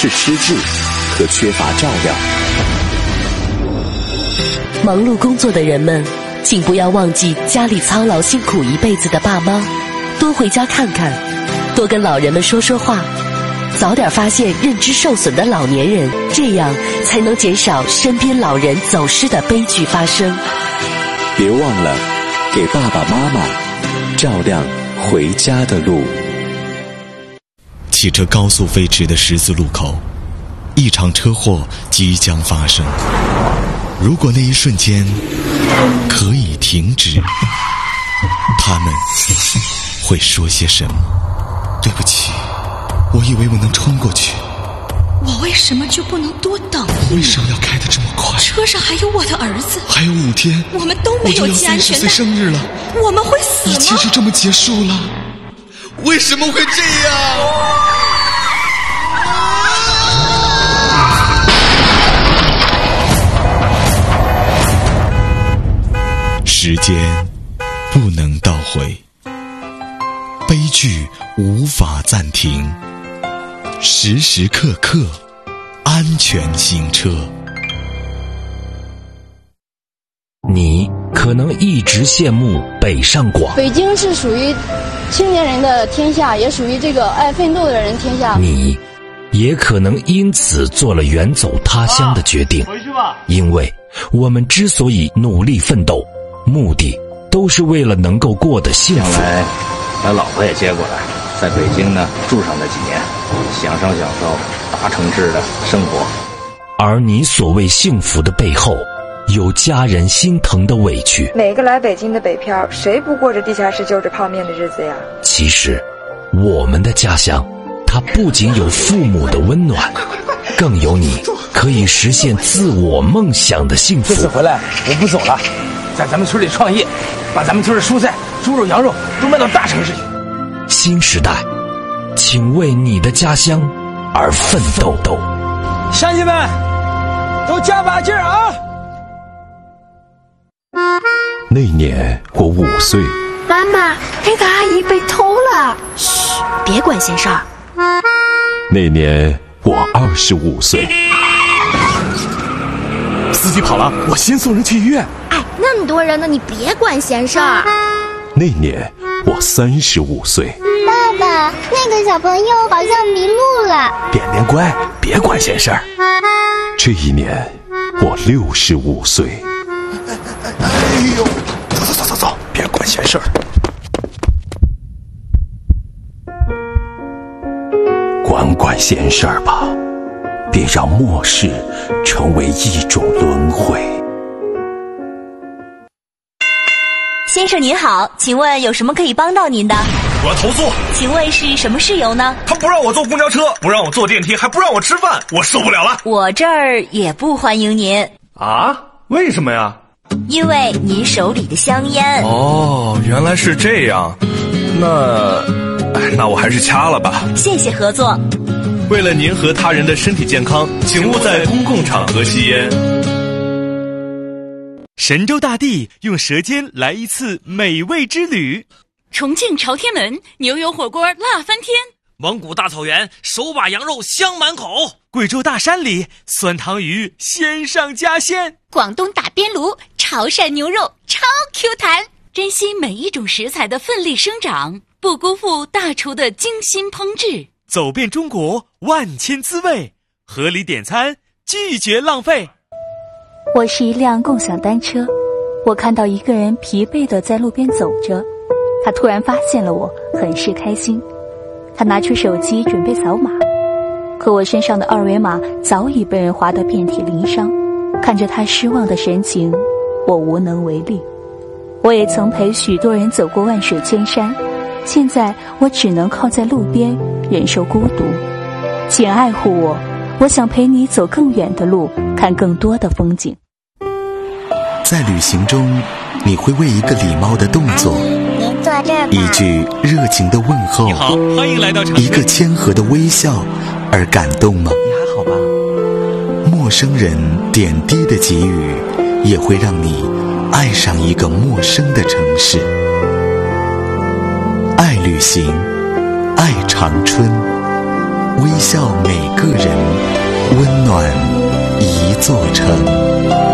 是失智和缺乏照料。 忙碌工作的人们，请不要忘记家里操劳辛苦一辈子的爸妈，多回家看看，多跟老人们说说话，早点发现认知受损的老年人，这样才能减少身边老人走失的悲剧发生。 别忘了给爸爸妈妈照亮回家的路。 汽车高速飞驰的十字路口，一场车祸即将发生。如果那一瞬间可以停止，他们会说些什么？对不起，我以为我能冲过去。 我为什么就不能多等一秒？ 为什么要开得这么快？ 车上还有我的儿子， 还有5天， 我们都没有系安全带。 我就要30岁生日了， 我们会死吗？ 一切就这么结束了？为什么会这样？时间不能倒回，悲剧无法暂停，时时刻刻安全行车。 你可能一直羡慕北上广， 北京是属于青年人的天下，也属于这个爱奋斗的人天下。 你也可能因此做了远走他乡的决定。 回去吧。 因为我们之所以努力奋斗，目的都是为了能够过得幸福。 将来把老婆也接过来，在北京呢住上那几年，享受大城市的生活。 而你所谓幸福的背后，有家人心疼的委屈。 每个来北京的北漂，谁不过着地下室就着泡面的日子呀？ 其实我们的家乡，它不仅有父母的温暖，更有你可以实现自我梦想的幸福。 这次回来我不走了，在咱们村里创业，把咱们村的蔬菜、猪肉、羊肉都卖到大城市去。 新时代，请为你的家乡而奋斗。 乡亲们，都加把劲儿啊！ 那年我5岁。 妈妈，那个阿姨被偷了。 嘘，别管闲事儿。 那年我25岁。 司机跑了，我先送人去医院。 哎，那么多人呢，你别管闲事儿。 那年我35岁。 爸爸，那个小朋友好像迷路了。 点点乖，别管闲事儿。 这一年我65岁。 哎呦，走，别管闲事儿。 管闲事儿吧，别让末世成为一种轮回。 先生您好，请问有什么可以帮到您的？ 我要投诉。 请问是什么事由呢？ 他不让我坐公交车，不让我坐电梯，还不让我吃饭，我受不了了。 我这儿也不欢迎您。 啊？为什么呀？ 因为您手里的香烟。 哦，原来是这样。那我还是掐了吧。 谢谢合作。 为了您和他人的身体健康，请勿在公共场合吸烟。 神州大地用舌尖来一次美味之旅。 重庆朝天门牛油火锅辣翻天， 蒙古大草原手把羊肉香满口， 贵州大山里酸汤鱼鲜上加鲜， 广东打边炉潮汕牛肉超 Q 弹。珍惜每一种食材的奋力生长，不辜负大厨的精心烹制。 走遍中国万千滋味，合理点餐，拒绝浪费。 我是一辆共享单车，我看到一个人疲惫地在路边走着，他突然发现了我，很是开心。他拿出手机准备扫码，可我身上的二维码早已被人划得遍体鳞伤。看着他失望的神情，我无能为力。我也曾陪许多人走过万水千山，现在我只能靠在路边忍受孤独。请爱护我，我想陪你走更远的路，看更多的风景。 在旅行中，你会为一个礼貌的动作，一句热情的问候， 你好，欢迎来到长一个谦和的微笑而感动吗？ 你还好吧？ 陌生人点滴的给予，也会让你爱上一个陌生的城市。爱旅行，爱长春，微笑每个人暖一座城。